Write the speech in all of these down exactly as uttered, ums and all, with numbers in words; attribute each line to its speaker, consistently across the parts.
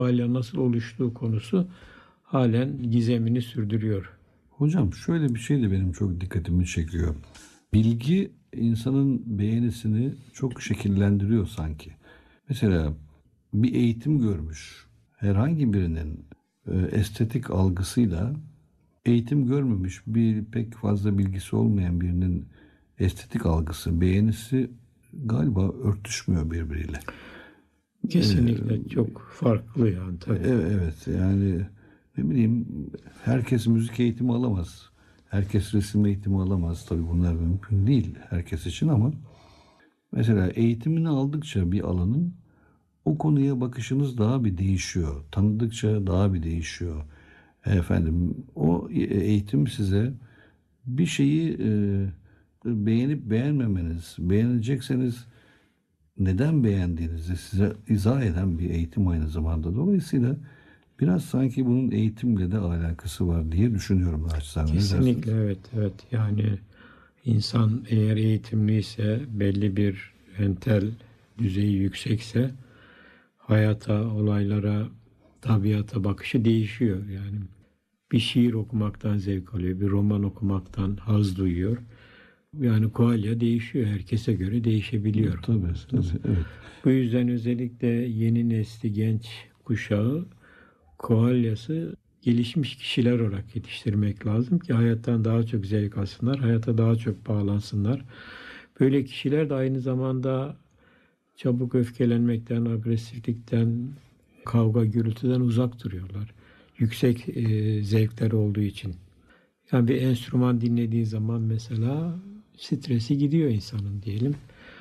Speaker 1: Koalya nasıl oluştuğu konusu halen gizemini sürdürüyor.
Speaker 2: Hocam şöyle bir şey de benim çok dikkatimi çekiyor. Bilgi insanın beğenisini çok şekillendiriyor sanki. Mesela bir eğitim görmüş herhangi birinin e, estetik algısıyla eğitim görmemiş bir pek fazla bilgisi olmayan birinin estetik algısı, beğenisi galiba örtüşmüyor birbiriyle.
Speaker 1: Kesinlikle
Speaker 2: Ee,
Speaker 1: çok farklı yani tabii.
Speaker 2: evet, evet yani ne bileyim herkes müzik eğitimi alamaz. Herkes resim eğitimi alamaz. Tabii bunlar mümkün değil herkes için ama mesela eğitimini aldıkça bir alanın o konuya bakışınız daha bir değişiyor. Tanıdıkça daha bir değişiyor. Efendim o eğitim size bir şeyi e, beğenip beğenmemeniz, beğenecekseniz neden beğendiğinizi size izah eden bir eğitim aynı zamanda. Dolayısıyla biraz sanki bunun eğitimle de alakası var diye düşünüyorum naçizane. Ne
Speaker 1: Kesinlikle
Speaker 2: dersiniz?
Speaker 1: evet evet yani insan eğer eğitimliyse belli bir entel düzeyi yüksekse hayata, olaylara, tabiata bakışı değişiyor. Yani bir şiir okumaktan zevk alıyor, bir roman okumaktan haz duyuyor. Yani koalya değişiyor, herkese göre değişebiliyor.
Speaker 2: Tabii, tabii, evet.
Speaker 1: Bu yüzden özellikle yeni nesli genç kuşağı koalyası gelişmiş kişiler olarak yetiştirmek lazım ki hayattan daha çok zevk alsınlar, hayata daha çok bağlansınlar. Böyle kişiler de aynı zamanda çabuk öfkelenmekten, agresiflikten, kavga gürültüden uzak duruyorlar. Yüksek e, zevkler olduğu için. Yani bir enstrüman dinlediği zaman mesela stresi gidiyor insanın diyelim.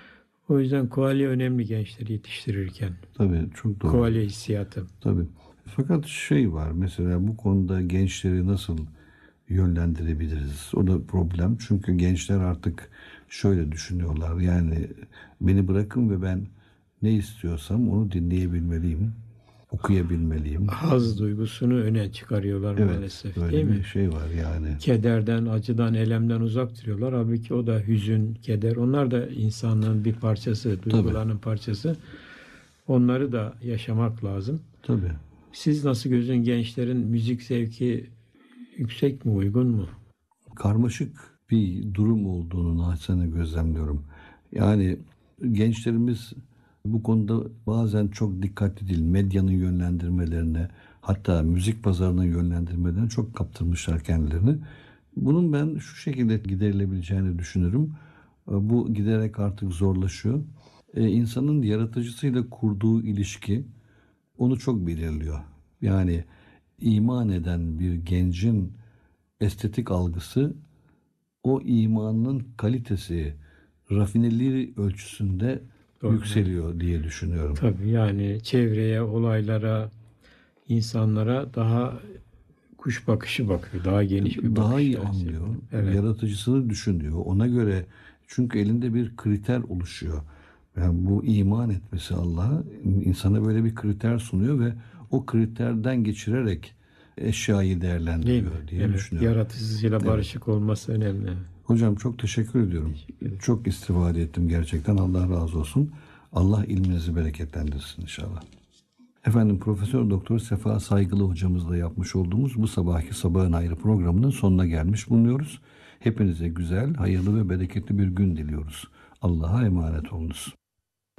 Speaker 1: O yüzden koalya önemli gençleri yetiştirirken.
Speaker 2: Tabii çok doğru.
Speaker 1: Koalya hissiyatı.
Speaker 2: Tabii. Fakat şey var mesela bu konuda gençleri nasıl yönlendirebiliriz? O da problem. Çünkü gençler artık şöyle düşünüyorlar. Yani beni bırakın ve ben ne istiyorsam onu dinleyebilmeliyim, okuyabilmeliyim.
Speaker 1: Haz duygusunu öne çıkarıyorlar
Speaker 2: Evet,
Speaker 1: maalesef
Speaker 2: böyle
Speaker 1: değil
Speaker 2: bir
Speaker 1: mi?
Speaker 2: şey var yani.
Speaker 1: Kederden, acıdan, elemden uzak duruyorlar. Halbuki o da hüzün, keder. Onlar da insanlığın bir parçası,
Speaker 2: Tabii,
Speaker 1: duygularının parçası. Onları da yaşamak lazım.
Speaker 2: tabii.
Speaker 1: Siz nasıl gözün gençlerin müzik zevki yüksek mi, uygun mu?
Speaker 2: Karmaşık bir durum olduğunu naçizane gözlemliyorum. Yani gençlerimiz bu konuda bazen çok dikkatli değil. Medyanın yönlendirmelerine, hatta müzik pazarının yönlendirmelerine çok kaptırmışlar kendilerini. Bunun ben şu şekilde giderilebileceğini düşünürüm. Bu giderek artık zorlaşıyor. Ee, insanın yaratıcısıyla kurduğu ilişki onu çok belirliyor. Yani iman eden bir gencin estetik algısı o imanın kalitesi, rafineliği ölçüsünde
Speaker 1: Doğru.
Speaker 2: yükseliyor diye düşünüyorum.
Speaker 1: Tabii yani çevreye, olaylara, insanlara daha kuş bakışı bakıyor. Daha geniş bir
Speaker 2: Daha iyi
Speaker 1: bakışla.
Speaker 2: anlıyor,
Speaker 1: Evet.
Speaker 2: yaratıcısını düşünüyor. Ona göre çünkü elinde bir kriter oluşuyor. Yani bu iman etmesi Allah'a insana böyle bir kriter sunuyor ve o kriterden geçirerek eşyayı
Speaker 1: Değil mi?
Speaker 2: değerlendiriyor diye
Speaker 1: Evet.
Speaker 2: düşünüyorum.
Speaker 1: Yaratıcısıyla
Speaker 2: Evet.
Speaker 1: barışık olması önemli.
Speaker 2: Hocam çok teşekkür ediyorum.
Speaker 1: Teşekkür ederim.
Speaker 2: Çok istifade ettim gerçekten. Allah razı olsun. Allah ilminizi bereketlendirsin inşallah. Efendim Profesör Doktor Sefa Saygılı hocamızla yapmış olduğumuz bu sabahki Sabahın Ayrı programının sonuna gelmiş bulunuyoruz. Hepinize güzel, hayırlı ve bereketli bir gün diliyoruz. Allah'a emanet olunuz.